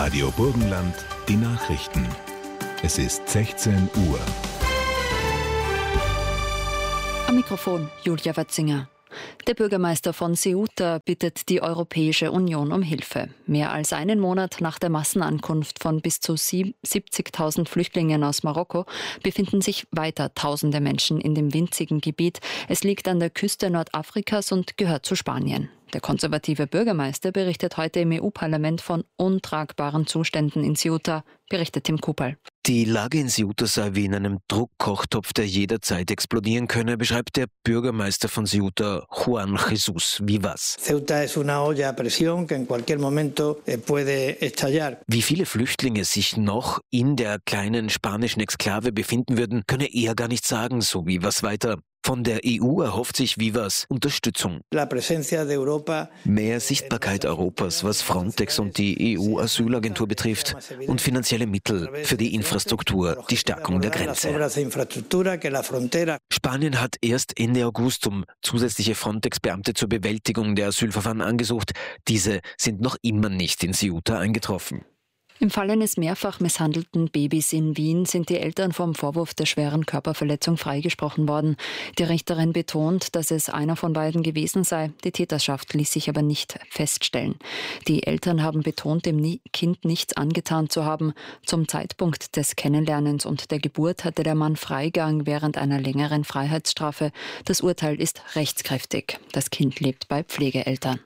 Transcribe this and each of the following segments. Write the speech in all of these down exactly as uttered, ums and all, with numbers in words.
Radio Burgenland, die Nachrichten. Es ist sechzehn Uhr. Am Mikrofon Julia Watzinger. Der Bürgermeister von Ceuta bittet die Europäische Union um Hilfe. Mehr als einen Monat nach der Massenankunft von bis zu siebzigtausend Flüchtlingen aus Marokko befinden sich weiter tausende Menschen in dem winzigen Gebiet. Es liegt an der Küste Nordafrikas und gehört zu Spanien. Der konservative Bürgermeister berichtet heute im E U-Parlament von untragbaren Zuständen in Ceuta, berichtet Tim Kupal. Die Lage in Ceuta sei wie in einem Druckkochtopf, der jederzeit explodieren könne, beschreibt der Bürgermeister von Ceuta, Juan Jesús Vivas. Ceuta es una olla a presión que en cualquier momento puede estallar. Wie viele Flüchtlinge sich noch in der kleinen spanischen Exklave befinden würden, könne er gar nicht sagen, so Vivas weiter. Von der E U erhofft sich Vivas Unterstützung. Mehr Sichtbarkeit Europas, was Frontex und die E U-Asylagentur betrifft, und finanzielle Mittel für die Infrastruktur, die Stärkung der Grenze. Spanien hat erst Ende August um zusätzliche Frontex-Beamte zur Bewältigung der Asylverfahren angesucht. Diese sind noch immer nicht in Ceuta eingetroffen. Im Fall eines mehrfach misshandelten Babys in Wien sind die Eltern vom Vorwurf der schweren Körperverletzung freigesprochen worden. Die Richterin betont, dass es einer von beiden gewesen sei. Die Täterschaft ließ sich aber nicht feststellen. Die Eltern haben betont, dem Kind nichts angetan zu haben. Zum Zeitpunkt des Kennenlernens und der Geburt hatte der Mann Freigang während einer längeren Freiheitsstrafe. Das Urteil ist rechtskräftig. Das Kind lebt bei Pflegeeltern.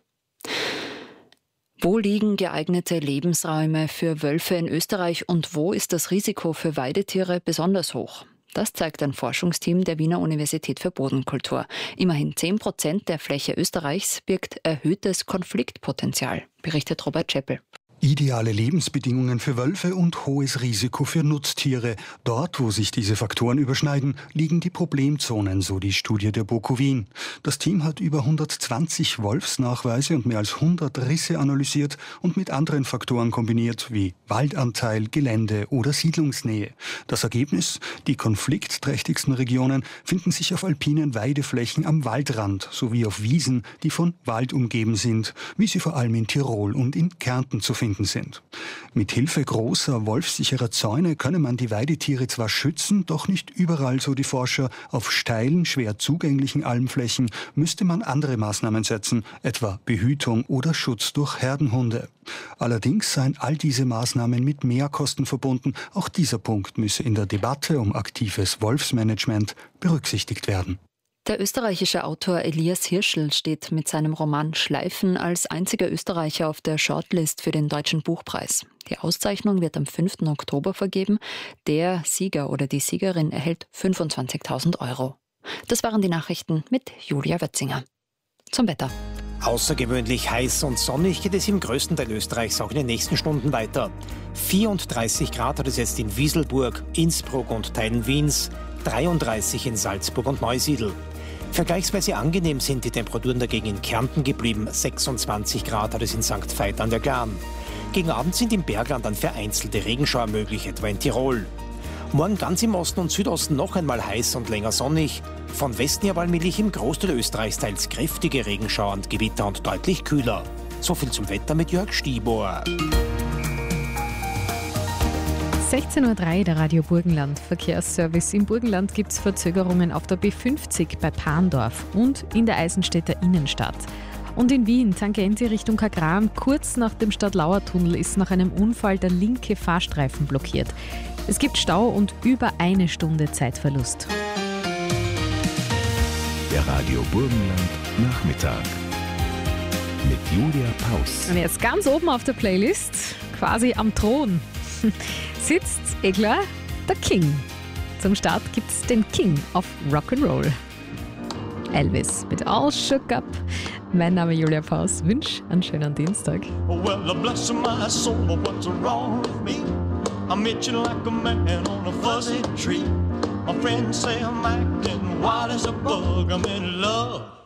Wo liegen geeignete Lebensräume für Wölfe in Österreich und wo ist das Risiko für Weidetiere besonders hoch? Das zeigt ein Forschungsteam der Wiener Universität für Bodenkultur. Immerhin zehn Prozent der Fläche Österreichs birgt erhöhtes Konfliktpotenzial, berichtet Robert Scheppel. Ideale Lebensbedingungen für Wölfe und hohes Risiko für Nutztiere. Dort, wo sich diese Faktoren überschneiden, liegen die Problemzonen, so die Studie der BOKU Wien. Das Team hat über hundertzwanzig Wolfsnachweise und mehr als hundert Risse analysiert und mit anderen Faktoren kombiniert, wie Waldanteil, Gelände oder Siedlungsnähe. Das Ergebnis? Die konfliktträchtigsten Regionen finden sich auf alpinen Weideflächen am Waldrand sowie auf Wiesen, die von Wald umgeben sind, wie sie vor allem in Tirol und in Kärnten zu finden sind. Mit Hilfe großer, wolfsicherer Zäune könne man die Weidetiere zwar schützen, doch nicht überall, so die Forscher. Auf steilen, schwer zugänglichen Almflächen müsste man andere Maßnahmen setzen, etwa Behütung oder Schutz durch Herdenhunde. Allerdings seien all diese Maßnahmen mit Mehrkosten verbunden. Auch dieser Punkt müsse in der Debatte um aktives Wolfsmanagement berücksichtigt werden. Der österreichische Autor Elias Hirschl steht mit seinem Roman Schleifen als einziger Österreicher auf der Shortlist für den Deutschen Buchpreis. Die Auszeichnung wird am fünften Oktober vergeben. Der Sieger oder die Siegerin erhält fünfundzwanzigtausend Euro. Das waren die Nachrichten mit Julia Watzinger. Zum Wetter. Außergewöhnlich heiß und sonnig geht es im größten Teil Österreichs auch in den nächsten Stunden weiter. vierunddreißig Grad hat es jetzt in Wieselburg, Innsbruck und Teilen Wiens, dreiunddreißig in Salzburg und Neusiedl. Vergleichsweise angenehm sind die Temperaturen dagegen in Kärnten geblieben. sechsundzwanzig Grad hat es in Sankt Veit an der Glan. Gegen Abend sind im Bergland dann vereinzelte Regenschauer möglich, etwa in Tirol. Morgen ganz im Osten und Südosten noch einmal heiß und länger sonnig. Von Westen her allmählich im Großteil Österreichs teils kräftige Regenschauer und Gewitter und deutlich kühler. So viel zum Wetter mit Jörg Stibor. sechzehn Uhr drei, der Radio Burgenland Verkehrsservice. Im Burgenland gibt es Verzögerungen auf der B fünfzig bei Pandorf und in der Eisenstädter Innenstadt. Und in Wien, Tangente Richtung Kagram, kurz nach dem Stadtlauer-Tunnel ist nach einem Unfall der linke Fahrstreifen blockiert. Es gibt Stau und über eine Stunde Zeitverlust. Der Radio Burgenland Nachmittag mit Julia Paus. Und jetzt ganz oben auf der Playlist, quasi am Thron, sitzt, eh klar, der King. Zum Start gibt's den King of Rock'n'Roll. Elvis mit All Shook Up. Mein Name ist Julia Paus. Wünsch einen schönen Dienstag. Well, bless my soul, what's wrong with me? I'm itching like a man on a fuzzy tree. My friends say I'm acting wild as a bug. I'm in love.